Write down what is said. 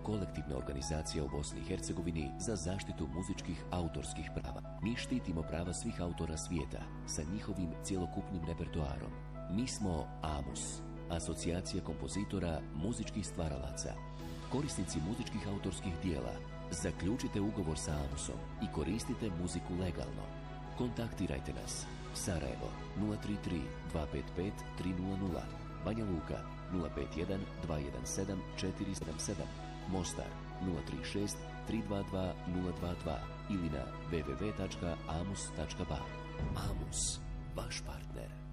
kolektivna organizacija u Bosni i Hercegovini za zaštitu muzičkih autorskih prava. Mi štitimo prava svih autora svijeta sa njihovim cjelokupnim repertoarom. Mi smo AMUS, Asocijacija kompozitora muzičkih stvaralaca. Korisnici muzičkih autorskih dijela, zaključite ugovor sa AMUS-om i koristite muziku legalno. Kontaktirajte nas. Sarajevo 033 255 300, Banja Luka 051 217 477, Mostar 036 322 022 ili na www.amus.ba. AMUS, vaš partner.